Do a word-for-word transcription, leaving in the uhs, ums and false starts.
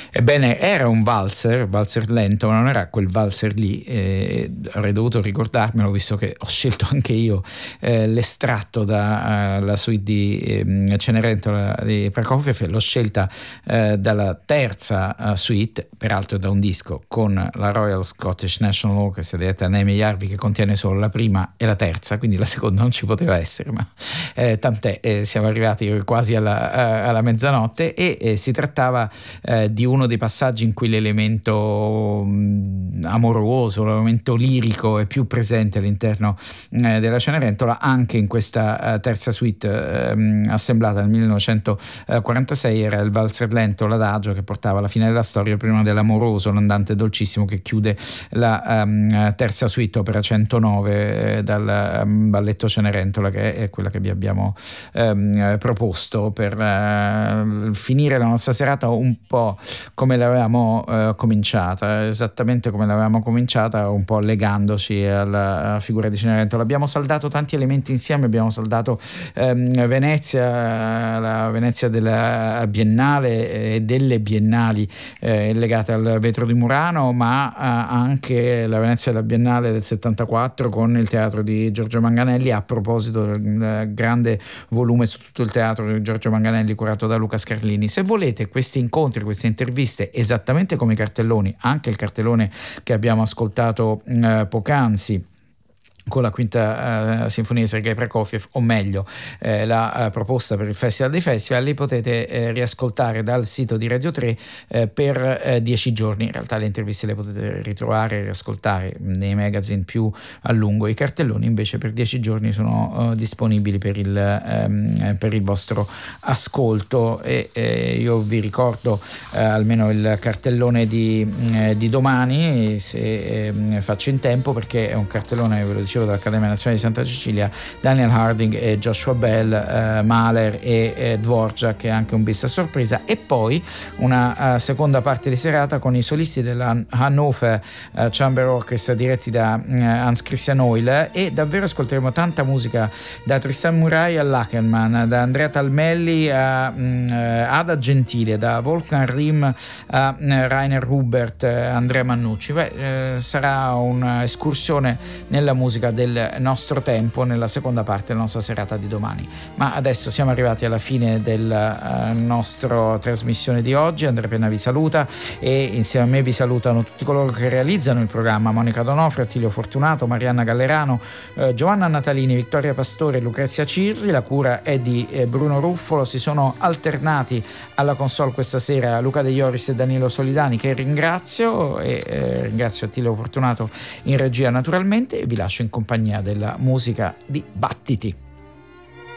Ebbene, era un valzer, valzer lento, ma non era quel valzer lì, eh, avrei dovuto ricordarmelo visto che ho scelto anche io eh, l'estratto dalla uh, suite di eh, Cenerentola di Prokofiev, l'ho scelta eh, dalla terza uh, suite, peraltro da un disco con la Royal Scottish National Orchestra diretta da Naomi Jarvi, che contiene solo la prima e la terza, quindi la seconda non ci poteva essere, ma eh, tant'è, eh, siamo arrivati quasi alla, uh, alla mezzanotte e eh, si trattava eh, di un uno dei passaggi in cui l'elemento mh, amoroso, l'elemento lirico è più presente all'interno eh, della Cenerentola, anche in questa uh, terza suite uh, assemblata nel millenovecentoquarantasei. Era il valzer lento, l'adagio, che portava alla fine della storia prima dell'amoroso, l'andante dolcissimo, che chiude la um, terza suite, opera centonove eh, dal um, balletto Cenerentola, che è quella che vi abbiamo um, proposto per uh, finire la nostra serata un po' come l'avevamo eh, cominciata, esattamente come l'avevamo cominciata, un po' legandoci alla, alla figura di Cenerentola. Abbiamo saldato tanti elementi insieme, abbiamo saldato ehm, Venezia, la Venezia della Biennale e delle Biennali eh, legate al vetro di Murano, ma eh, anche la Venezia della Biennale del settantaquattro con il teatro di Giorgio Manganelli, a proposito del grande volume su tutto il teatro di Giorgio Manganelli curato da Luca Scarlini. Se volete questi incontri, queste interviste, esattamente come i cartelloni, anche il cartellone che abbiamo ascoltato eh, poc'anzi con la quinta uh, sinfonia di Sergei Prokofiev, o meglio eh, la uh, proposta per il Festival dei Festival, li potete eh, riascoltare dal sito di Radio tre eh, per eh, dieci giorni. In realtà le interviste le potete ritrovare e riascoltare nei magazine più a lungo. I cartelloni invece per dieci giorni sono uh, disponibili per il, um, per il vostro ascolto, e eh, io vi ricordo uh, almeno il cartellone di, eh, di domani, se eh, faccio in tempo, perché è un cartellone, ve lo dicevo, dall'Accademia Nazionale di Santa Cecilia: Daniel Harding e Joshua Bell, eh, Mahler e eh, Dvorak, che è anche un bis a sorpresa, e poi una uh, seconda parte di serata con i solisti della Hannover uh, Chamber Orchestra diretti da uh, Hans Christian Oil, e davvero ascolteremo tanta musica, da Tristan Murray a Lachenmann, da Andrea Talmelli a um, Ada Gentile, da Wolfgang Rihm a uh, Rainer Hubert, uh, Andrea Mannucci. Beh, uh, sarà un'escursione nella musica del nostro tempo nella seconda parte della nostra serata di domani. Ma adesso siamo arrivati alla fine della uh, nostra trasmissione di oggi. Andrea Penna vi saluta, e insieme a me vi salutano tutti coloro che realizzano il programma: Monica Donofrio, Attilio Fortunato, Marianna Gallerano, uh, Giovanna Natalini, Vittoria Pastore e Lucrezia Cirri. La cura è di eh, Bruno Ruffolo. Si sono alternati alla console questa sera Luca De Ioris e Danilo Solidani, che ringrazio, e eh, ringrazio Attilio Fortunato in regia naturalmente, e vi lascio in compagnia della musica di Battiti.